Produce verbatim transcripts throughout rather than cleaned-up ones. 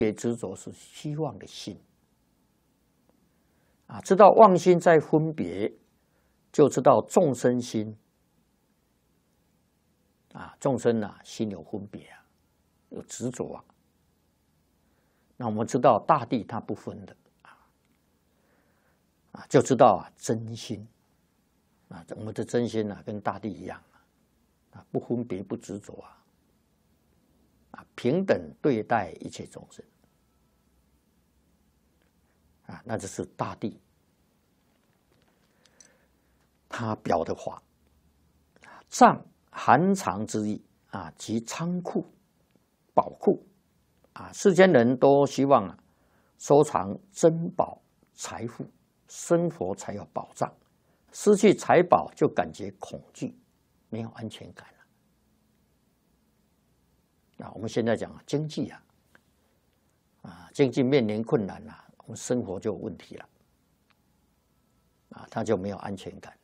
别执着是希望的心啊，知道妄心在分别，就知道众生心啊，众生啊心有分别啊，有执着啊。那我们知道大地它不分的啊，啊就知道啊真心啊，我们的真心啊跟大地一样啊，不分别不执着啊，啊平等对待一切众生。啊，那这是大地，它表的法，藏含藏之意啊，即仓库、宝库啊。世间人都希望啊，收藏珍宝、财富，生活才有保障。失去财宝就感觉恐惧，没有安全感了。啊，我们现在讲经济啊，啊，经济面临困难啊。我们生活就有问题了，啊，他就没有安全感，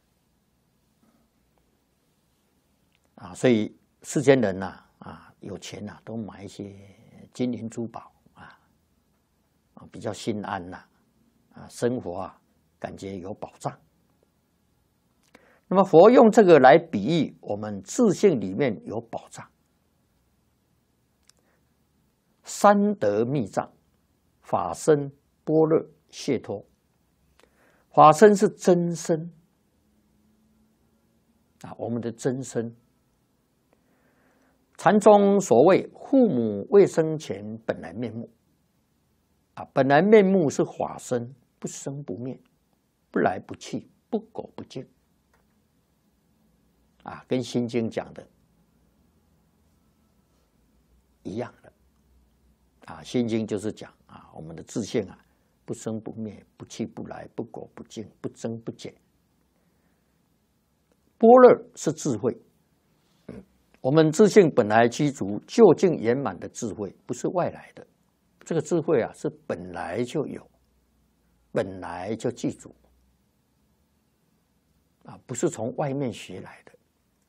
啊，所以世间人呐，啊，有钱呐，都买一些金银珠宝啊，啊，比较心安呐，啊，生活啊，感觉有保障。那么佛用这个来比喻我们自性里面有保障，三德密藏，法身。般若解脱，法身是真身啊，我们的真身。禅宗所谓父母未生前本来面目啊，本来面目是法身，不生不灭，不来不去，不垢不净啊，跟《心经》讲的一样的啊，《心经》就是讲啊，我们的自性啊。不生不灭，不去不来，不垢不净，不增不减。般若是智慧，我们自性本来具足究竟圆满的智慧，不是外来的。这个智慧啊，是本来就有，本来就具足啊，不是从外面学来的。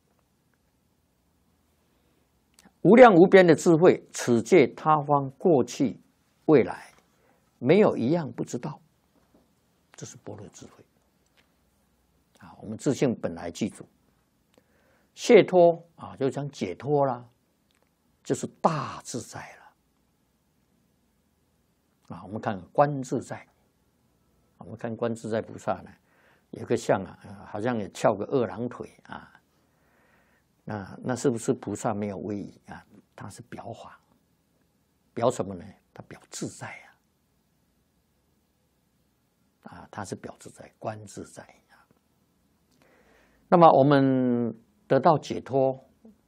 无量无边的智慧，此界他方过去未来。没有一样不知道，这是般若智慧啊！我们自性本来具足，解脱啊，就讲解脱啦，就是大自在了啊！我们看观自在，我们看观自在菩萨呢，有个像啊，好像也翘个二郎腿啊，那那是不是菩萨没有威仪啊？他是表法，表什么呢？他表自在啊！啊，它是表自在，观自在啊。那么我们得到解脱，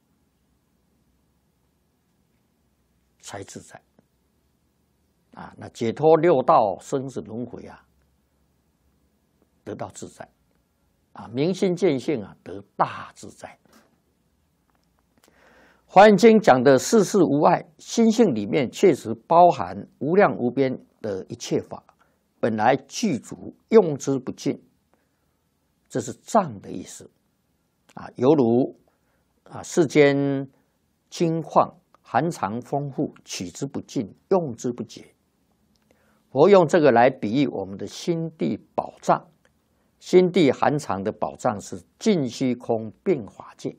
才自在啊。那解脱六道生死轮回啊，得到自在啊。明心见性啊，得大自在。华严经讲的世事无碍，心性里面确实包含无量无边的一切法。本来具足，用之不尽，这是藏的意思啊，犹如啊世间金矿含藏丰富，取之不尽，用之不竭。佛用这个来比喻我们的心地宝藏，心地含藏的宝藏是尽虚空遍法界，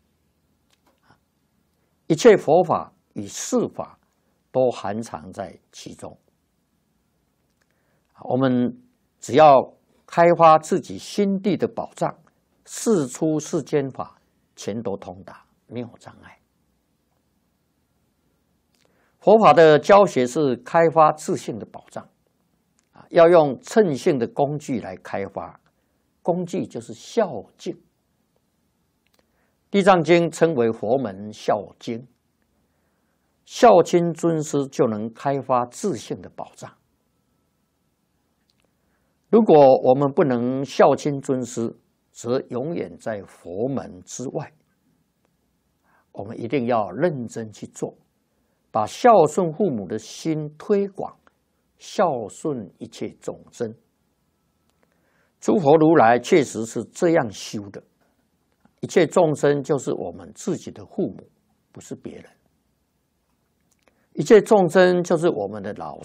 一切佛法与世法都含藏在其中。我们只要开发自己心地的宝藏，世出世间法全都通达，没有障碍。佛法的教学是开发自性的宝藏，啊，要用称性的工具来开发，工具就是孝敬。地藏经称为佛门孝经，孝亲尊师就能开发自性的宝藏。如果我们不能孝亲尊师，则永远在佛门之外。我们一定要认真去做，把孝顺父母的心推广，孝顺一切众生。诸佛如来确实是这样修的，一切众生就是我们自己的父母，不是别人。 一切众生就是我们的老